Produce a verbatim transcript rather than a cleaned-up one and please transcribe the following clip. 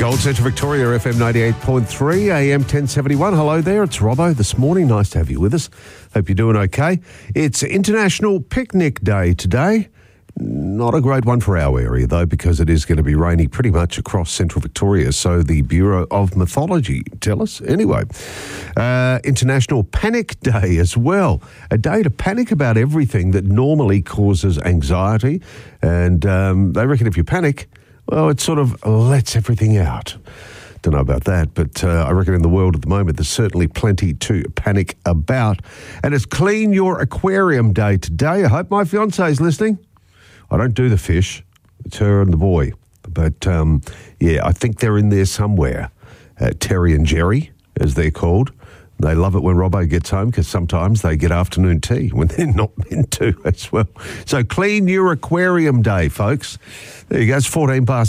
Gold Central Victoria, F M ninety-eight point three, A M ten seventy-one. Hello there, it's Robbo this morning. Nice to have you with us. Hope you're doing okay. It's International Picnic Day today. Not a great one for our area, though, because it is going to be rainy pretty much across central Victoria, so the Bureau of Mythology tell us. Anyway, uh, International Panic Day as well. A day to panic about everything that normally causes anxiety. And um, they reckon if you panic, well, it sort of lets everything out. Don't know about that, but uh, I reckon in the world at the moment, there's certainly plenty to panic about. And it's Clean Your Aquarium Day today. I hope my fiancé is listening. I don't do the fish. It's her and the boy. But, um, yeah, I think they're in there somewhere. Uh, Terry and Jerry, as they're called. They love it when Robbo gets home because sometimes they get afternoon tea when they're not meant to as well. So Clean Your Aquarium Day, folks. There you go. It's fourteen past.